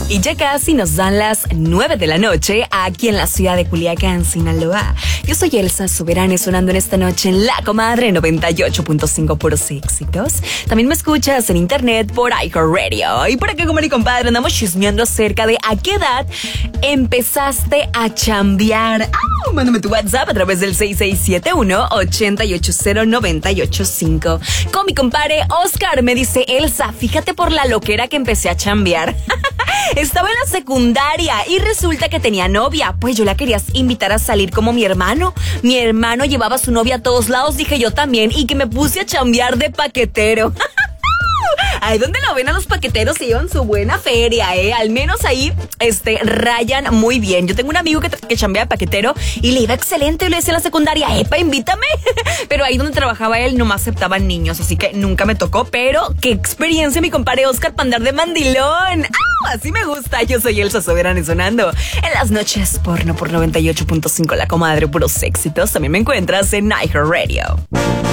Y ya casi nos dan las 9 de la noche aquí en la ciudad de Culiacán, Sinaloa. Yo soy Elsa Soberano, sonando en esta noche en La Comadre 98.5 puros éxitos. También me escuchas en internet por iHeartRadio. Y por acá, como mi compadre, andamos chismeando acerca de a qué edad empezaste a chambear. Mándame tu WhatsApp a través del 6671-880-985. Con mi compadre Oscar me dice: Elsa, fíjate por la loquera que empecé a chambear. Estaba en la secundaria y resulta que tenía novia. Pues yo la quería invitar a salir como mi hermano. Mi hermano llevaba a su novia a todos lados, dije yo también, y que me puse a chambear de paquetero. Ahí donde lo ven a los paqueteros se llevan su buena feria, al menos ahí, rayan muy bien. Yo tengo un amigo que chambea de paquetero y le iba excelente. Le decía en la secundaria: epa, invítame. Pero ahí donde trabajaba él no aceptaban niños, así que nunca me tocó. Pero qué experiencia, mi compadre Oscar, para andar de mandilón. Así me gusta. Yo soy Elsa Soberano, sonando en las noches porno por 98.5 La Comadre, puros éxitos. También me encuentras en iHeartRadio.